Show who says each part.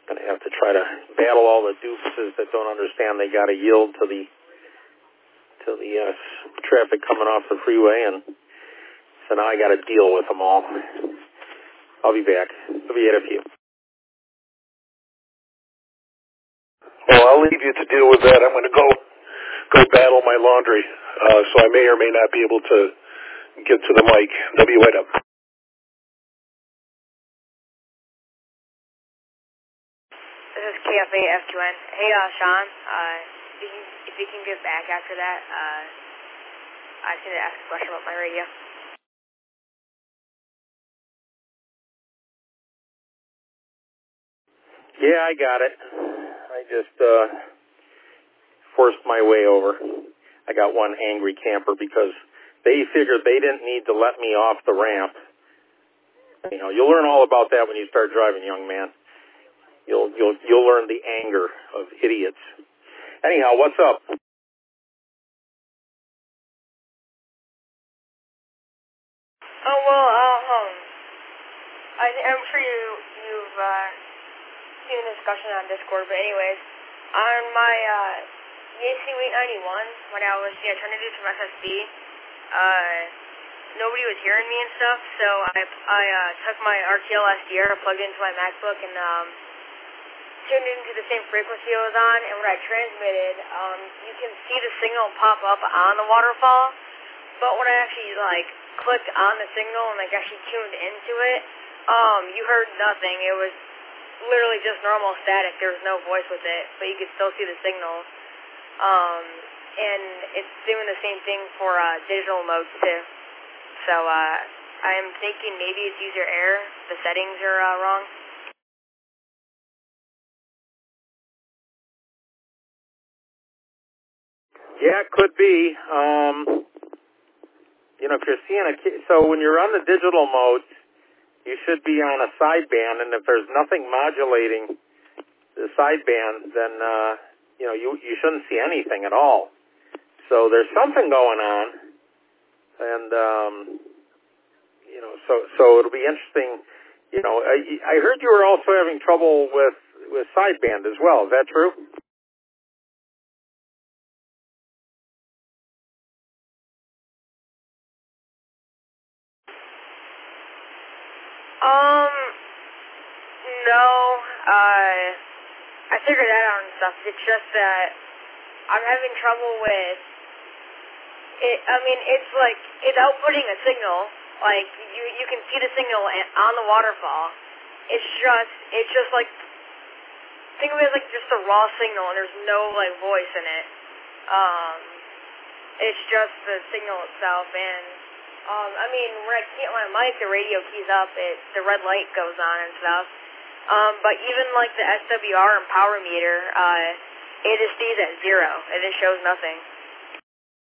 Speaker 1: Going to have to try to battle all the doofuses that don't understand they got to yield to the traffic coming off the freeway, and so now I got to deal with them all. I'll be back. I'll be at a few.
Speaker 2: Well, I'll leave you to deal with that. I'm going to go battle my laundry, so I may or may not be able to get to the mic. WIW.
Speaker 3: This is KFA F2N. Hey, Sean, if you can get back after that, I just need to ask a question about my radio.
Speaker 1: Yeah, I got it. I just forced my way over. I got one angry camper because they figured they didn't need to let me off the ramp. You know, you'll learn all about that when you start driving, young man. You'll learn the anger of idiots. Anyhow, what's up?
Speaker 3: Oh, well, I'm sure you've seen the discussion on Discord, but anyways, on my AC-891, when I was trying to do some SSB, nobody was hearing me and stuff, so I took my RTL SDR, plugged it into my MacBook, and tuned into the same frequency it was on, and when I transmitted, you can see the signal pop up on the waterfall, but when I actually, clicked on the signal and, actually tuned into it, you heard nothing. It was literally just normal static. There was no voice with it, but you could still see the signal. And it's doing the same thing for digital modes, too. So I'm thinking maybe it's user error. The settings are wrong.
Speaker 1: Yeah, it could be. If you're seeing so when you're on the digital mode, you should be on a sideband, and if there's nothing modulating the sideband, then you shouldn't see anything at all. So there's something going on, and so it'll be interesting. I heard you were also having trouble with sideband as well. Is that true?
Speaker 3: No, I figured that out and stuff. It's just that I'm having trouble with it. I mean, it's outputting a signal. You can see the signal on the waterfall. It's just think of it as just a raw signal, and there's no voice in it. It's just the signal itself, and when I key my mic, the radio keys up, the red light goes on and stuff. But even the SWR and power meter, it just stays at 0. It just shows nothing.